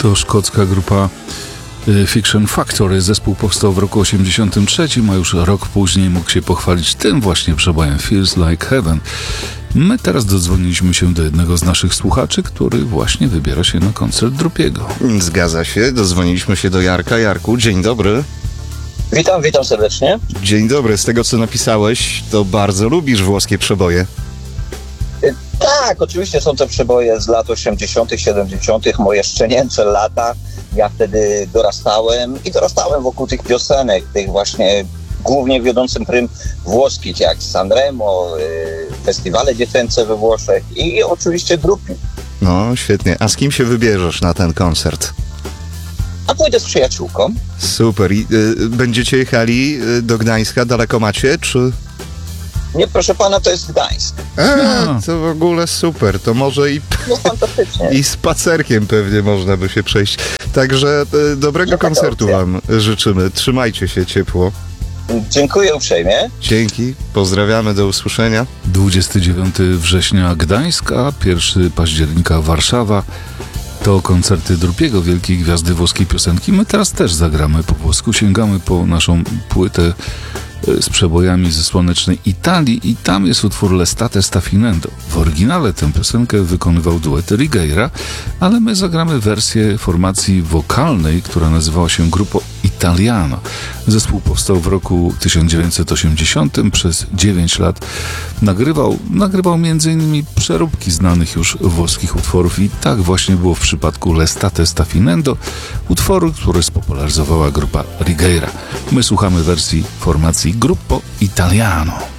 To szkocka grupa Fiction Factory. Zespół powstał w roku 1983, a już rok później mógł się pochwalić tym właśnie przebojem Feels Like Heaven. My teraz dodzwoniliśmy się do jednego z naszych słuchaczy, który właśnie wybiera się na koncert Drupiego. Zgadza się, dodzwoniliśmy się do Jarka. Jarku, dzień dobry. Witam serdecznie. Dzień dobry, z tego co napisałeś, to bardzo lubisz włoskie przeboje. Tak, oczywiście są to przeboje z lat 80., 70., moje szczenięce lata. Ja wtedy dorastałem wokół tych piosenek, tych właśnie głównie wiodącym prym włoskich, jak Sanremo, festiwale dziecięce we Włoszech i oczywiście Drupi. No, świetnie. A z kim się wybierzesz na ten koncert? A pójdę z przyjaciółką. Super. I będziecie jechali do Gdańska? Daleko macie, czy... Nie, proszę pana, to jest Gdańsk. To w ogóle super. To może No fantastycznie. i spacerkiem pewnie można by się przejść. Także dobrego koncertu wam życzymy. Trzymajcie się ciepło. Dziękuję uprzejmie. Dzięki. Pozdrawiamy. Do usłyszenia. 29 września Gdańsk, a 1 października Warszawa. To koncerty Drupiego, wielkiej gwiazdy włoskiej piosenki. My teraz też zagramy po włosku. Sięgamy po naszą płytę z przebojami ze słonecznej Italii i tam jest utwór L'estate sta finendo. W oryginale tę piosenkę wykonywał duet Righeira, ale my zagramy wersję formacji wokalnej, która nazywała się Gruppo Italiano. Zespół powstał w roku 1980, przez 9 lat nagrywał m.in. przeróbki znanych już włoskich utworów i tak właśnie było w przypadku L'estate sta finendo, utworu, który spopularyzowała grupa Righeira. My słuchamy wersji formacji Gruppo Italiano.